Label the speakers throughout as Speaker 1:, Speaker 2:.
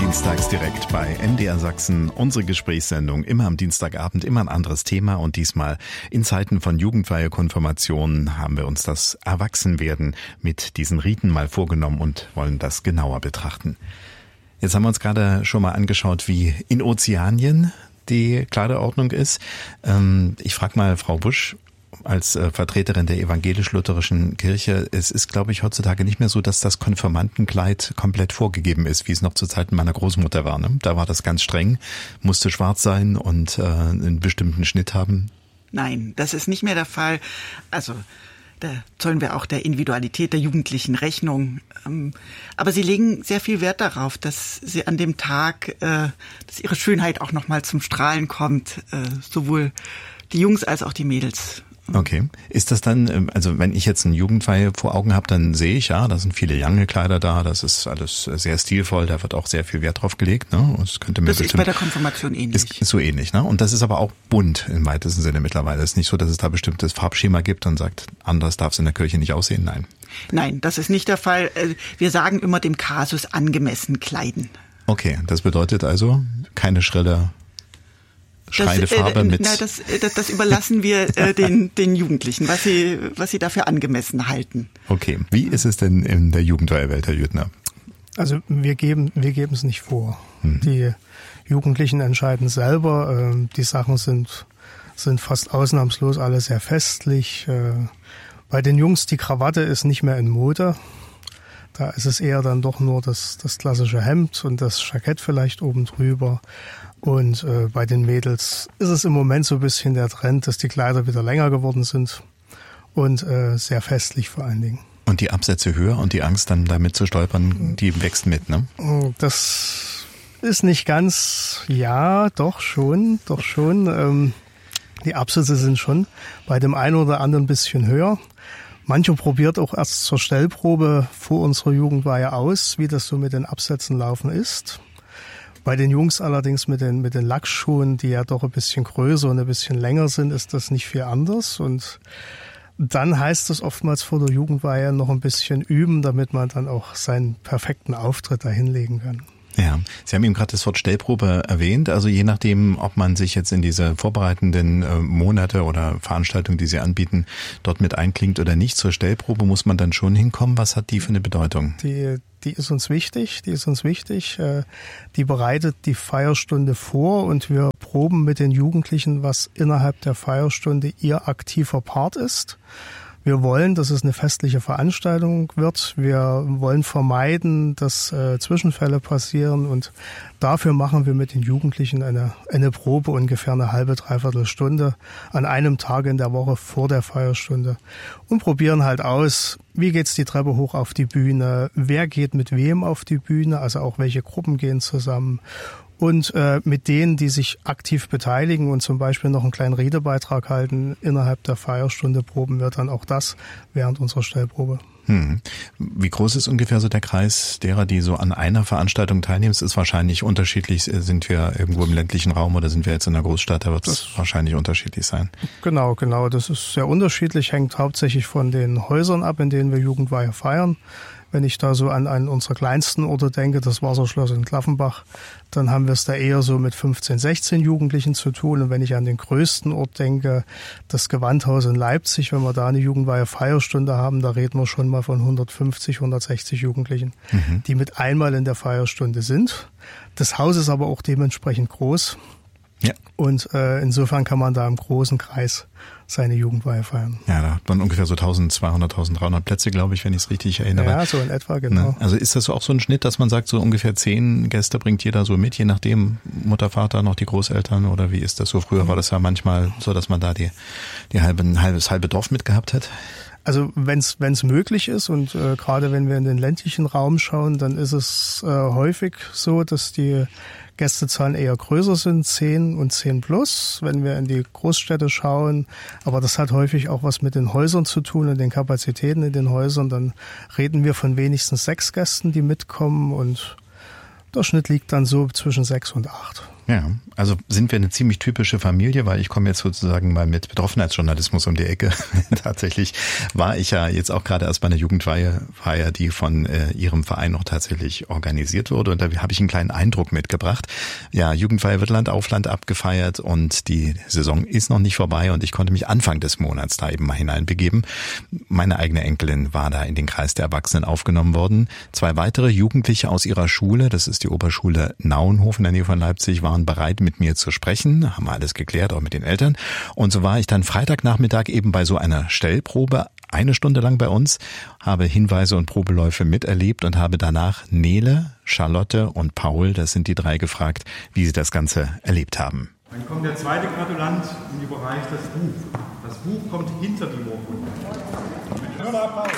Speaker 1: Dienstags direkt bei MDR Sachsen. Unsere Gesprächssendung immer am Dienstagabend, immer ein anderes Thema. Und diesmal in Zeiten von Jugendweihe, Konfirmation haben wir uns das Erwachsenwerden mit diesen Riten mal vorgenommen und wollen das genauer betrachten. Jetzt haben wir uns gerade schon mal angeschaut, wie in Ozeanien die Kleiderordnung ist. Ich frage mal Frau Busch, als Vertreterin der evangelisch-lutherischen Kirche, es ist, glaube ich, heutzutage nicht mehr so, dass das Konfirmandenkleid komplett vorgegeben ist, wie es noch zu Zeiten meiner Großmutter war. Ne? Da war das ganz streng, musste schwarz sein und einen bestimmten Schnitt haben.
Speaker 2: Nein, das ist nicht mehr der Fall. Also da zollen wir auch der Individualität der Jugendlichen Rechnung. Aber sie legen sehr viel Wert darauf, dass sie an dem Tag, dass ihre Schönheit auch nochmal zum Strahlen kommt, sowohl die Jungs als auch die Mädels.
Speaker 1: Okay. Ist das dann, also wenn ich jetzt eine Jugendweihe vor Augen habe, dann sehe ich, ja, da sind viele lange Kleider da, das ist alles sehr stilvoll, da wird auch sehr viel Wert drauf gelegt. Ne? Das könnte mir
Speaker 2: ist bei der Konfirmation ähnlich.
Speaker 1: Ist so ähnlich, ne? Und das ist aber auch bunt im weitesten Sinne mittlerweile. Es ist nicht so, dass es da bestimmtes Farbschema gibt und sagt, anders darf es in der Kirche nicht aussehen, nein.
Speaker 2: Nein, das ist nicht der Fall. Wir sagen immer dem Kasus angemessen kleiden.
Speaker 1: Okay, das bedeutet also keine schrille Farbe mit.
Speaker 2: Das überlassen wir den Jugendlichen, was sie dafür angemessen halten.
Speaker 1: Okay, wie ist es denn in der Jugendweihewelt, Herr Jüttner?
Speaker 3: Also wir geben es nicht vor. Die Jugendlichen entscheiden selber. Die Sachen sind fast ausnahmslos alle sehr festlich. Bei den Jungs, die Krawatte ist nicht mehr in Mode. Da ist es eher dann doch nur das klassische Hemd und das Jackett vielleicht oben drüber. Und bei den Mädels ist es im Moment so ein bisschen der Trend, dass die Kleider wieder länger geworden sind und sehr festlich vor allen Dingen.
Speaker 1: Und die Absätze höher und die Angst dann damit zu stolpern, die wächst mit, ne?
Speaker 3: Das ist nicht ganz, ja, doch schon. Die Absätze sind schon bei dem einen oder anderen ein bisschen höher. Mancher probiert auch erst zur Stellprobe vor unserer Jugendweihe aus, wie das so mit den Absätzen laufen ist. Bei den Jungs allerdings mit den Lackschuhen, die ja doch ein bisschen größer und ein bisschen länger sind, ist das nicht viel anders. Und dann heißt es oftmals vor der Jugendweihe noch ein bisschen üben, damit man dann auch seinen perfekten Auftritt da hinlegen kann.
Speaker 1: Ja, Sie haben eben gerade das Wort Stellprobe erwähnt. Also je nachdem, ob man sich jetzt in diese vorbereitenden Monate oder Veranstaltungen, die Sie anbieten, dort mit einklingt oder nicht, zur Stellprobe muss man dann schon hinkommen. Was hat die für eine Bedeutung?
Speaker 3: Die ist uns wichtig. Die bereitet die Feierstunde vor und wir proben mit den Jugendlichen, was innerhalb der Feierstunde ihr aktiver Part ist. Wir wollen, dass es eine festliche Veranstaltung wird. Wir wollen vermeiden, dass Zwischenfälle passieren und dafür machen wir mit den Jugendlichen eine Probe ungefähr eine halbe, dreiviertel Stunde an einem Tag in der Woche vor der Feierstunde und probieren halt aus, wie geht's die Treppe hoch auf die Bühne, wer geht mit wem auf die Bühne, also auch welche Gruppen gehen zusammen. Und mit denen, die sich aktiv beteiligen und zum Beispiel noch einen kleinen Redebeitrag halten, innerhalb der Feierstunde proben wir dann auch das während unserer Stellprobe.
Speaker 1: Wie groß ist ungefähr so der Kreis derer, die so an einer Veranstaltung teilnehmen? Es ist wahrscheinlich unterschiedlich. Sind wir irgendwo im ländlichen Raum oder sind wir jetzt in einer Großstadt? Da wird es wahrscheinlich unterschiedlich sein. Genau.
Speaker 3: Das ist sehr unterschiedlich, hängt hauptsächlich von den Häusern ab, in denen wir Jugendweihe feiern. Wenn ich da so an unsere kleinsten Orte denke, das Wasserschloss in Klaffenbach, dann haben wir es da eher so mit 15, 16 Jugendlichen zu tun. Und wenn ich an den größten Ort denke, das Gewandhaus in Leipzig, wenn wir da eine Jugendweihe Feierstunde haben, da reden wir schon mal von 150, 160 Jugendlichen, die mit einmal in der Feierstunde sind. Das Haus ist aber auch dementsprechend groß. Ja. Und insofern kann man da im großen Kreis seine Jugendweihe feiern.
Speaker 1: Ja, da hat man ungefähr so 1200, 1300 Plätze, glaube ich, wenn ich es richtig erinnere.
Speaker 3: Ja, so in etwa, genau.
Speaker 1: Also ist das auch so ein Schnitt, dass man sagt, so ungefähr 10 Gäste bringt jeder so mit, je nachdem Mutter, Vater, noch die Großeltern oder wie ist das so? Früher war das ja manchmal so, dass man da das halbe Dorf mitgehabt hat.
Speaker 3: Also wenn's möglich ist und gerade wenn wir in den ländlichen Raum schauen, dann ist es häufig so, dass die Gästezahlen eher größer sind, 10 und 10 plus, wenn wir in die Großstädte schauen. Aber das hat häufig auch was mit den Häusern zu tun und den Kapazitäten in den Häusern. Dann reden wir von wenigstens 6 Gästen, die mitkommen und der Schnitt liegt dann so zwischen 6 und 8.
Speaker 1: Ja, also sind wir eine ziemlich typische Familie, weil ich komme jetzt sozusagen mal mit Betroffenheitsjournalismus um die Ecke. Tatsächlich war ich ja jetzt auch gerade erst bei einer Jugendfeier, die von Ihrem Verein noch tatsächlich organisiert wurde. Und da habe ich einen kleinen Eindruck mitgebracht. Ja, Jugendfeier wird Land auf Land abgefeiert und die Saison ist noch nicht vorbei und ich konnte mich Anfang des Monats da eben mal hineinbegeben. Meine eigene Enkelin war da in den Kreis der Erwachsenen aufgenommen worden. 2 weitere Jugendliche aus ihrer Schule, das ist die Oberschule Nauenhof in der Nähe von Leipzig, waren bereit, mit mir zu sprechen, haben alles geklärt, auch mit den Eltern. Und so war ich dann Freitagnachmittag eben bei so einer Stellprobe, 1 Stunde lang bei uns, habe Hinweise und Probeläufe miterlebt und habe danach Nele, Charlotte und Paul, das sind die 3, gefragt, wie sie das Ganze erlebt haben.
Speaker 4: Dann kommt der zweite Gratulant in den Bereich das Buch. Das Buch kommt hinter die Urkunde. Applaus.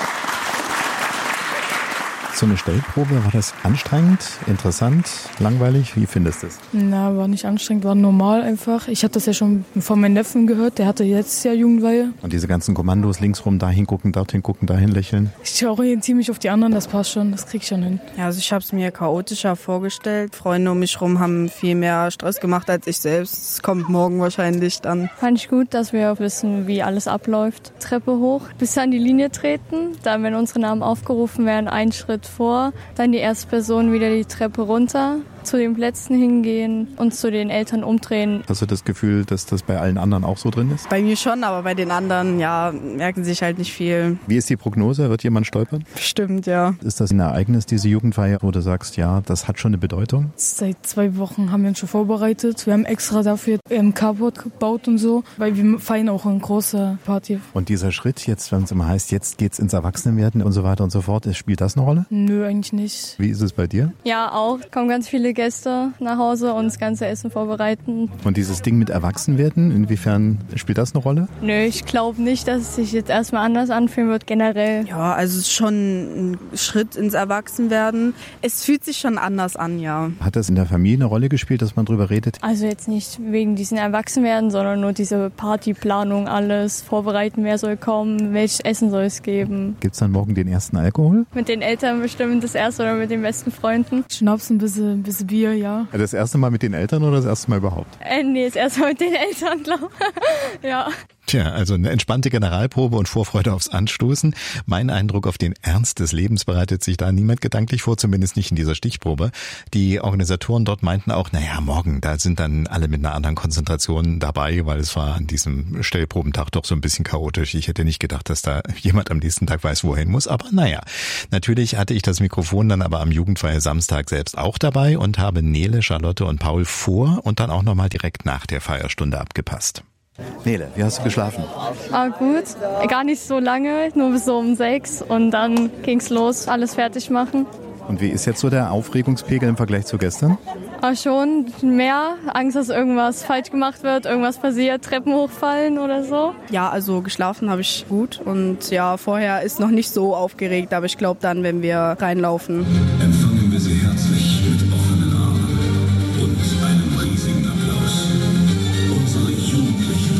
Speaker 1: So eine Stellprobe, war das anstrengend, interessant, langweilig? Wie findest du es?
Speaker 5: Na, war nicht anstrengend, war normal einfach. Ich hatte das ja schon von meinem Neffen gehört, der hatte jetzt ja Jugendweihe.
Speaker 1: Und diese ganzen Kommandos, linksrum, dahin gucken, dorthin gucken, dahin lächeln?
Speaker 5: Ich orientiere mich auf die anderen, das passt schon, das krieg ich schon hin.
Speaker 6: Ja, also ich habe es mir chaotischer vorgestellt. Freunde um mich herum haben viel mehr Stress gemacht als ich selbst. Es kommt morgen wahrscheinlich dann.
Speaker 7: Fand ich gut, dass wir wissen, wie alles abläuft. Treppe hoch, bis an die Linie treten. Dann, wenn unsere Namen aufgerufen werden, einen Schritt vor, dann die erste Person wieder die Treppe runter, zu den Plätzen hingehen und zu den Eltern umdrehen.
Speaker 1: Hast du das Gefühl, dass das bei allen anderen auch so drin ist?
Speaker 6: Bei mir schon, aber bei den anderen, ja, merken sich halt nicht viel.
Speaker 1: Wie ist die Prognose? Wird jemand stolpern?
Speaker 6: Bestimmt, ja.
Speaker 1: Ist das ein Ereignis, diese Jugendfeier, wo du sagst, ja, das hat schon eine Bedeutung?
Speaker 5: Seit 2 Wochen haben wir uns schon vorbereitet. Wir haben extra dafür Carport gebaut und so, weil wir feiern auch eine große Party.
Speaker 1: Und dieser Schritt jetzt, wenn es immer heißt, jetzt geht's ins Erwachsenenwerden und so weiter und so fort, spielt das eine Rolle?
Speaker 5: Nö, eigentlich nicht.
Speaker 1: Wie ist es bei dir?
Speaker 7: Ja, auch. Kommen ganz viele Gäste nach Hause und das ganze Essen vorbereiten.
Speaker 1: Und dieses Ding mit Erwachsenwerden, inwiefern spielt das eine Rolle?
Speaker 7: Nö, ich glaube nicht, dass es sich jetzt erstmal anders anfühlen wird, generell.
Speaker 6: Ja, also es ist schon ein Schritt ins Erwachsenwerden. Es fühlt sich schon anders an, ja.
Speaker 1: Hat das in der Familie eine Rolle gespielt, dass man drüber redet?
Speaker 7: Also jetzt nicht wegen diesen Erwachsenwerden, sondern nur diese Partyplanung, alles vorbereiten, wer soll kommen, welches Essen soll es geben.
Speaker 1: Gibt's dann morgen den ersten Alkohol?
Speaker 7: Mit den Eltern bestimmt das erste oder mit den besten Freunden.
Speaker 5: Schnaps, ein bisschen Bier, ja.
Speaker 1: Das erste Mal mit den Eltern oder das erste Mal überhaupt?
Speaker 7: Nee, das erste Mal mit den Eltern, glaube ich. Ja.
Speaker 1: Tja, also eine entspannte Generalprobe und Vorfreude aufs Anstoßen. Mein Eindruck, auf den Ernst des Lebens bereitet sich da niemand gedanklich vor, zumindest nicht in dieser Stichprobe. Die Organisatoren dort meinten auch, naja, morgen, da sind dann alle mit einer anderen Konzentration dabei, weil es war an diesem Stellprobentag doch so ein bisschen chaotisch. Ich hätte nicht gedacht, dass da jemand am nächsten Tag weiß, wohin muss, aber naja. Natürlich hatte ich das Mikrofon dann aber am Jugendfeier Samstag selbst auch dabei und habe Nele, Charlotte und Paul vor und dann auch nochmal direkt nach der Feierstunde abgepasst. Nele, wie hast du geschlafen?
Speaker 7: Gut, gar nicht so lange, nur bis so um 6 und dann ging's los, alles fertig machen.
Speaker 1: Und wie ist jetzt so der Aufregungspegel im Vergleich zu gestern?
Speaker 7: Schon mehr, Angst, dass irgendwas falsch gemacht wird, irgendwas passiert, Treppen hochfallen oder so.
Speaker 6: Ja, also geschlafen habe ich gut und ja, vorher ist noch nicht so aufgeregt, aber ich glaube dann, wenn wir reinlaufen.
Speaker 8: Empfangen wir sie herzlich mit offenen Armen und einem riesigen Applaus. Unsere Jugendlichen.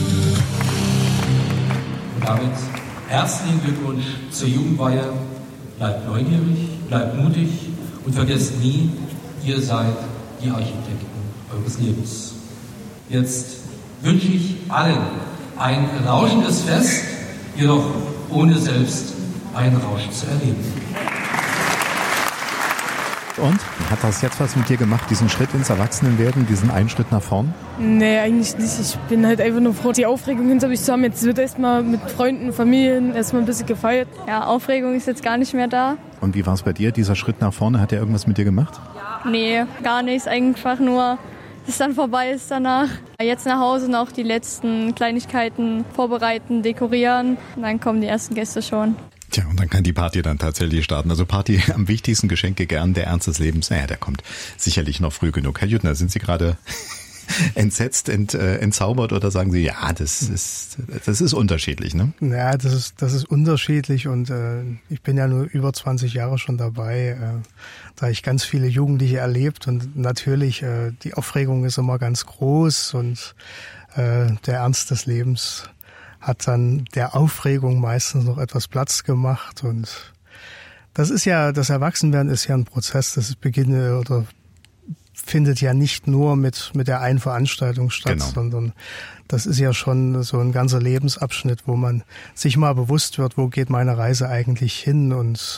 Speaker 9: Und damit herzlichen Glückwunsch zur Jugendweihe. Bleibt neugierig, bleibt mutig und vergesst nie, ihr seid die Architekten eures Lebens. Jetzt wünsche ich allen ein rauschendes Fest, jedoch ohne selbst einen Rausch zu erleben.
Speaker 1: Und? Hat das jetzt was mit dir gemacht, diesen Schritt ins Erwachsenenwerden, diesen einen Schritt nach vorn?
Speaker 5: Nee, eigentlich nicht. Ich bin halt einfach nur froh, die Aufregung hinter mich zu haben. Jetzt wird erstmal mit Freunden, Familien erstmal ein bisschen gefeiert.
Speaker 7: Ja, Aufregung ist jetzt gar nicht mehr da.
Speaker 1: Und wie war es bei dir? Dieser Schritt nach vorne, hat der irgendwas mit dir gemacht?
Speaker 7: Nee, gar nichts. Einfach nur, bis dann vorbei ist danach. Jetzt nach Hause noch die letzten Kleinigkeiten vorbereiten, dekorieren. Und dann kommen die ersten Gäste schon.
Speaker 1: Tja, und dann kann die Party dann tatsächlich starten. Also Party am wichtigsten Geschenke gern, der Ernst des Lebens. Naja, der kommt sicherlich noch früh genug. Herr Jüttner, sind Sie gerade entsetzt, entzaubert oder sagen Sie, ja, das ist unterschiedlich, ne?
Speaker 3: Ja, das ist unterschiedlich und ich bin ja nur über 20 Jahre schon dabei. Da habe ich ganz viele Jugendliche erlebt und natürlich, die Aufregung ist immer ganz groß und der Ernst des Lebens hat dann der Aufregung meistens noch etwas Platz gemacht und das Erwachsenwerden ist ja ein Prozess, das beginnt oder findet ja nicht nur mit der einen Veranstaltung statt, sondern das ist ja schon so ein ganzer Lebensabschnitt, wo man sich mal bewusst wird, wo geht meine Reise eigentlich hin und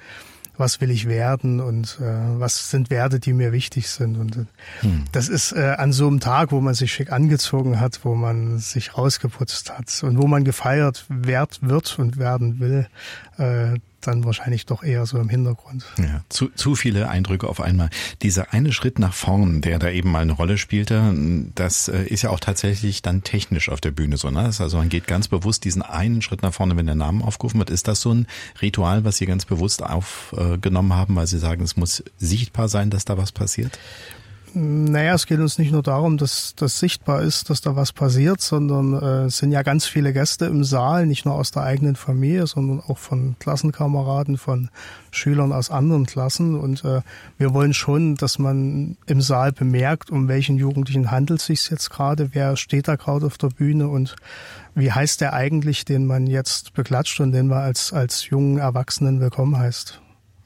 Speaker 3: was will ich werden und was sind Werte, die mir wichtig sind. Und das ist an so einem Tag, wo man sich schick angezogen hat, wo man sich rausgeputzt hat und wo man gefeiert wird und werden will, dann wahrscheinlich doch eher so im Hintergrund.
Speaker 1: Ja, zu viele Eindrücke auf einmal. Dieser eine Schritt nach vorn, der da eben mal eine Rolle spielte, das ist ja auch tatsächlich dann technisch auf der Bühne so, ne? Also man geht ganz bewusst diesen einen Schritt nach vorne, wenn der Name aufgerufen wird. Ist das so ein Ritual, was Sie ganz bewusst aufgenommen haben, weil Sie sagen, es muss sichtbar sein, dass da was passiert?
Speaker 3: Naja, es geht uns nicht nur darum, dass das sichtbar ist, dass da was passiert, sondern es sind ja ganz viele Gäste im Saal, nicht nur aus der eigenen Familie, sondern auch von Klassenkameraden, von Schülern aus anderen Klassen. Und wir wollen schon, dass man im Saal bemerkt, um welchen Jugendlichen handelt es sich jetzt gerade, wer steht da gerade auf der Bühne und wie heißt der eigentlich, den man jetzt beklatscht und den man als jungen Erwachsenen willkommen heißt.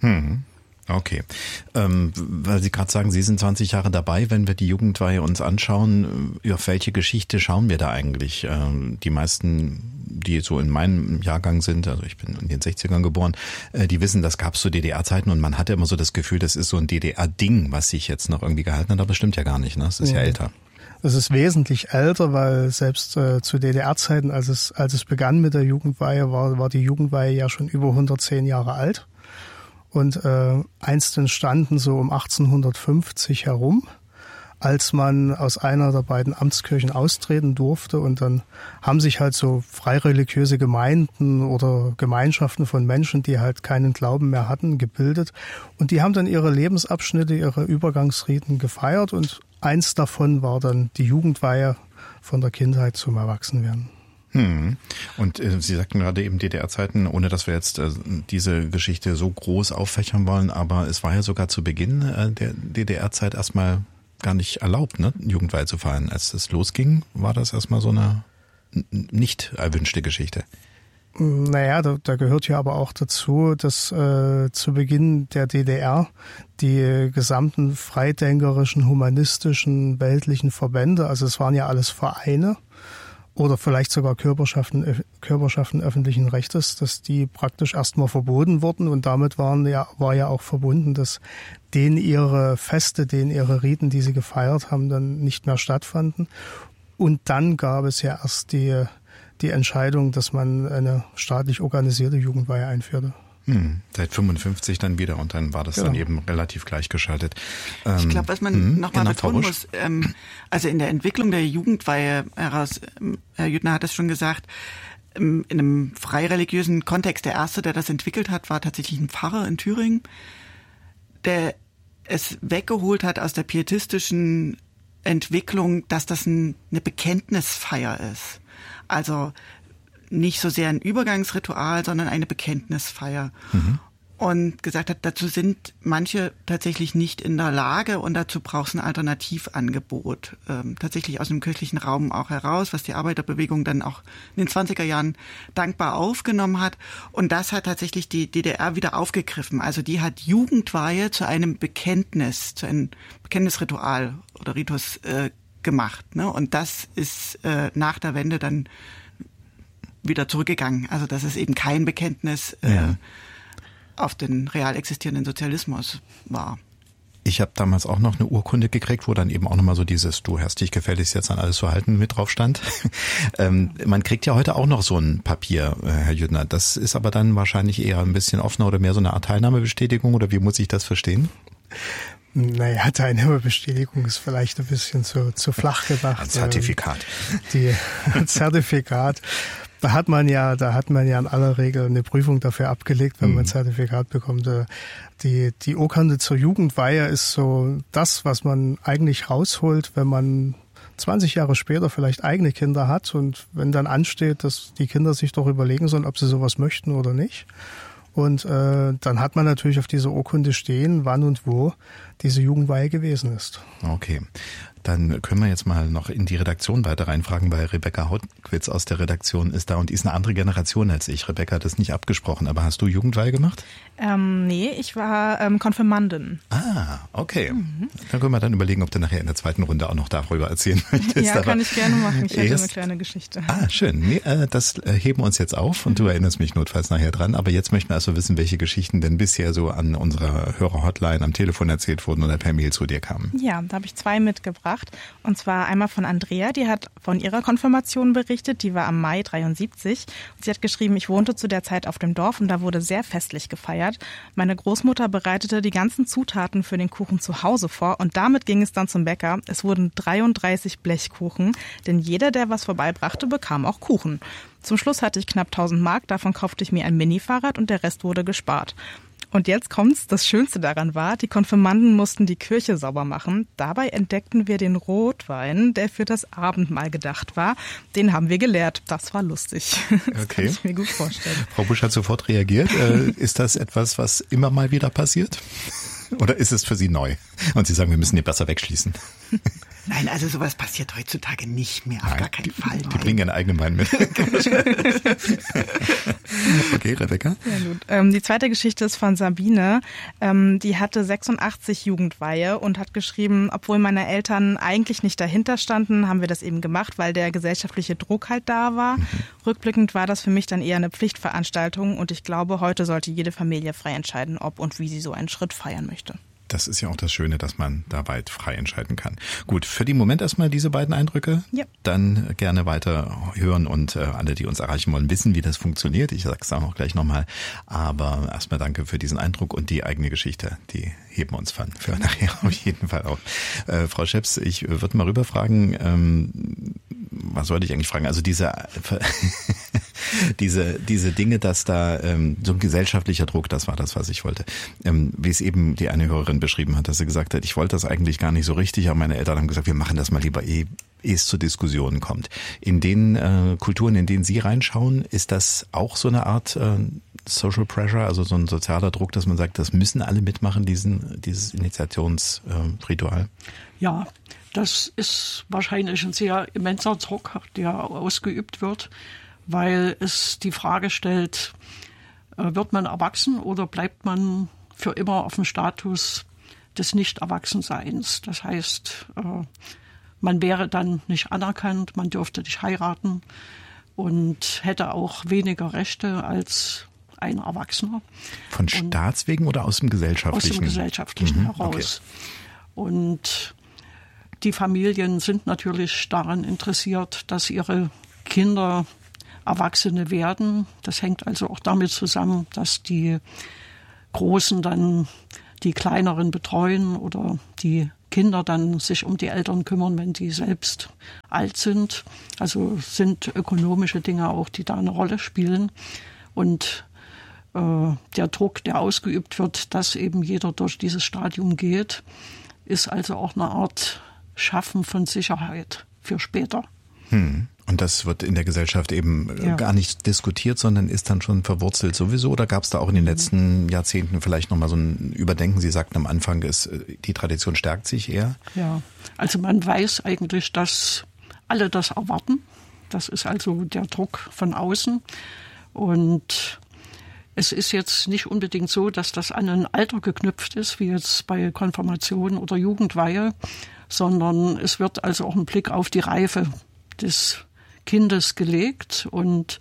Speaker 1: Okay, weil Sie gerade sagen, Sie sind 20 Jahre dabei, wenn wir die Jugendweihe uns anschauen, auf welche Geschichte schauen wir da eigentlich? Die meisten, die so in meinem Jahrgang sind, also ich bin in den 60ern geboren, die wissen, das gab es zu DDR-Zeiten und man hatte immer so das Gefühl, das ist so ein DDR-Ding, was sich jetzt noch irgendwie gehalten hat, aber das stimmt ja gar nicht, ne? Das ist ja älter.
Speaker 3: Es ist wesentlich älter, weil selbst zu DDR-Zeiten, als es begann mit der Jugendweihe, war die Jugendweihe ja schon über 110 Jahre alt. Und einst entstanden so um 1850 herum, als man aus einer der beiden Amtskirchen austreten durfte. Und dann haben sich halt so freireligiöse Gemeinden oder Gemeinschaften von Menschen, die halt keinen Glauben mehr hatten, gebildet. Und die haben dann ihre Lebensabschnitte, ihre Übergangsriten gefeiert. Und eins davon war dann die Jugendweihe von der Kindheit zum Erwachsenwerden.
Speaker 1: Und Sie sagten gerade eben DDR-Zeiten, ohne dass wir jetzt diese Geschichte so groß auffächern wollen, aber es war ja sogar zu Beginn der DDR-Zeit erstmal gar nicht erlaubt, ne, Jugendweihe zu feiern. Als es losging, war das erstmal so eine nicht erwünschte Geschichte.
Speaker 3: Naja, da gehört ja aber auch dazu, dass zu Beginn der DDR die gesamten freidenkerischen, humanistischen, weltlichen Verbände, also es waren ja alles Vereine, oder vielleicht sogar Körperschaften öffentlichen Rechtes, dass die praktisch erstmal verboten wurden und damit war ja auch verbunden, dass denen ihre Feste, denen ihre Riten, die sie gefeiert haben, dann nicht mehr stattfanden. Und dann gab es ja erst die Entscheidung, dass man eine staatlich organisierte Jugendweihe einführte.
Speaker 1: Seit 55 dann wieder und dann war das dann eben relativ gleichgeschaltet.
Speaker 2: Ich glaube, was man nochmal betonen muss, also in der Entwicklung der Jugendweihe heraus, Herr Jüttner hat es schon gesagt, in einem freireligiösen Kontext, der erste, der das entwickelt hat, war tatsächlich ein Pfarrer in Thüringen, der es weggeholt hat aus der pietistischen Entwicklung, dass das eine Bekenntnisfeier ist. Also nicht so sehr ein Übergangsritual, sondern eine Bekenntnisfeier. Und gesagt hat, dazu sind manche tatsächlich nicht in der Lage und dazu braucht es ein Alternativangebot. Tatsächlich aus dem kirchlichen Raum auch heraus, was die Arbeiterbewegung dann auch in den 20er Jahren dankbar aufgenommen hat. Und das hat tatsächlich die DDR wieder aufgegriffen. Also die hat Jugendweihe zu einem Bekenntnis, zu einem Bekenntnisritual oder Ritus gemacht. Ne? Und das ist nach der Wende dann wieder zurückgegangen. Also dass es eben kein Bekenntnis auf den real existierenden Sozialismus war.
Speaker 1: Ich habe damals auch noch eine Urkunde gekriegt, wo dann eben auch nochmal so dieses "Du hast dich gefälligst jetzt an alles zu halten" mit drauf stand. Man kriegt ja heute auch noch so ein Papier, Herr Jüttner. Das ist aber dann wahrscheinlich eher ein bisschen offener oder mehr so eine Art Teilnahmebestätigung, oder wie muss ich das verstehen?
Speaker 3: Naja, Teilnahmebestätigung ist vielleicht ein bisschen zu flach gedacht.
Speaker 1: Ein Zertifikat.
Speaker 3: Ein Zertifikat. Da hat man ja in aller Regel eine Prüfung dafür abgelegt, wenn man ein Zertifikat bekommt. Die Urkunde zur Jugendweihe ist so das, was man eigentlich rausholt, wenn man 20 Jahre später vielleicht eigene Kinder hat und wenn dann ansteht, dass die Kinder sich doch überlegen sollen, ob sie sowas möchten oder nicht. Und dann hat man natürlich auf dieser Urkunde stehen, wann und wo diese Jugendweihe gewesen ist.
Speaker 1: Okay. Dann können wir jetzt mal noch in die Redaktion weiter reinfragen, weil Rebecca Hautquitz aus der Redaktion ist da und die ist eine andere Generation als ich. Rebecca hat das nicht abgesprochen, aber hast du Jugendweihe gemacht?
Speaker 10: Nee, ich war Konfirmandin.
Speaker 1: Ah, okay. Dann können wir dann überlegen, ob du nachher in der zweiten Runde auch noch darüber erzählen möchtest.
Speaker 10: Ja, kann ich gerne machen. Ich hätte eine kleine Geschichte.
Speaker 1: Ah, schön. Nee, das heben wir uns jetzt auf und du erinnerst mich notfalls nachher dran. Aber jetzt möchten wir also wissen, welche Geschichten denn bisher so an unserer Hörer-Hotline am Telefon erzählt wurden oder per Mail zu dir kamen.
Speaker 10: Ja, da habe ich 2 mitgebracht. Und zwar einmal von Andrea, die hat von ihrer Konfirmation berichtet. Die war am Mai 73. Und sie hat geschrieben, ich wohnte zu der Zeit auf dem Dorf und da wurde sehr festlich gefeiert. Meine Großmutter bereitete die ganzen Zutaten für den Kuchen zu Hause vor und damit ging es dann zum Bäcker. Es wurden 33 Blechkuchen, denn jeder, der was vorbeibrachte, bekam auch Kuchen. Zum Schluss hatte ich knapp 1000 Mark, davon kaufte ich mir ein Mini-Fahrrad und der Rest wurde gespart. Und jetzt kommt's, das Schönste daran war, die Konfirmanden mussten die Kirche sauber machen. Dabei entdeckten wir den Rotwein, der für das Abendmahl gedacht war. Den haben wir geleert. Das war lustig. Das kann ich mir gut vorstellen.
Speaker 1: Frau Busch hat sofort reagiert. Ist das etwas, was immer mal wieder passiert? Oder ist es für Sie neu? Und Sie sagen, wir müssen den besser wegschließen.
Speaker 2: Nein, also sowas passiert heutzutage nicht mehr, auf gar keinen Fall.
Speaker 1: Die bringen ihren eigenen Wein mit. Okay, Rebecca?
Speaker 10: Ja, gut. Die zweite Geschichte ist von Sabine. Die hatte 86 Jugendweihe und hat geschrieben, obwohl meine Eltern eigentlich nicht dahinter standen, haben wir das eben gemacht, weil der gesellschaftliche Druck halt da war. Rückblickend war das für mich dann eher eine Pflichtveranstaltung und ich glaube, heute sollte jede Familie frei entscheiden, ob und wie sie so einen Schritt feiern möchte.
Speaker 1: Das ist ja auch das Schöne, dass man da weit frei entscheiden kann. Gut, für den Moment erstmal diese beiden Eindrücke. Ja. Dann gerne weiter hören und alle, die uns erreichen wollen, wissen, wie das funktioniert. Ich sag's auch gleich nochmal. Aber erstmal danke für diesen Eindruck und die eigene Geschichte. Die heben wir uns für nachher auf jeden Fall auf. Frau Scheps, ich würde mal rüberfragen, was sollte ich eigentlich fragen? Also diese Dinge, dass da so ein gesellschaftlicher Druck, das war das, was ich wollte. Wie es eben die eine Hörerin beschrieben hat, dass sie gesagt hat, ich wollte das eigentlich gar nicht so richtig, aber meine Eltern haben gesagt, wir machen das mal lieber ehe es zu Diskussionen kommt. In den Kulturen, in denen Sie reinschauen, ist das auch so eine Art Social Pressure, also so ein sozialer Druck, dass man sagt, das müssen alle mitmachen, dieses Initiationsritual?
Speaker 11: Ja, das ist wahrscheinlich ein sehr immenser Druck, der ausgeübt wird, weil es die Frage stellt, wird man erwachsen oder bleibt man für immer auf dem Status des Nicht-Erwachsenseins? Das heißt, man wäre dann nicht anerkannt, man dürfte nicht heiraten und hätte auch weniger Rechte als ein Erwachsener.
Speaker 1: Von Staats wegen oder aus dem Gesellschaftlichen?
Speaker 11: Aus dem Gesellschaftlichen heraus. Okay. Und die Familien sind natürlich daran interessiert, dass ihre Kinder Erwachsene werden. Das hängt also auch damit zusammen, dass die Großen dann die Kleineren betreuen oder die Kinder dann sich um die Eltern kümmern, wenn die selbst alt sind. Also sind ökonomische Dinge auch, die da eine Rolle spielen. Und der Druck, der ausgeübt wird, dass eben jeder durch dieses Stadium geht, ist also auch eine Art Schaffen von Sicherheit für später.
Speaker 1: Und das wird in der Gesellschaft eben gar nicht diskutiert, sondern ist dann schon verwurzelt sowieso? Oder gab es da auch in den letzten Jahrzehnten vielleicht nochmal so ein Überdenken? Sie sagten am Anfang, die Tradition stärkt sich eher.
Speaker 11: Ja, also man weiß eigentlich, dass alle das erwarten. Das ist also der Druck von außen. Und es ist jetzt nicht unbedingt so, dass das an ein Alter geknüpft ist, wie jetzt bei Konfirmation oder Jugendweihe, sondern es wird also auch ein Blick auf die Reife des Kindes gelegt und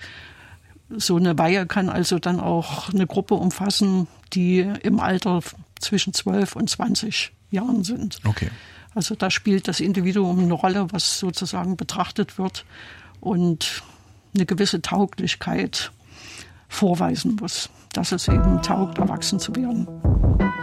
Speaker 11: so eine Weihe kann also dann auch eine Gruppe umfassen, die im Alter zwischen 12 und 20 Jahren sind.
Speaker 1: Okay.
Speaker 11: Also da spielt das Individuum eine Rolle, was sozusagen betrachtet wird und eine gewisse Tauglichkeit vorweisen muss, dass es eben taugt, erwachsen zu werden.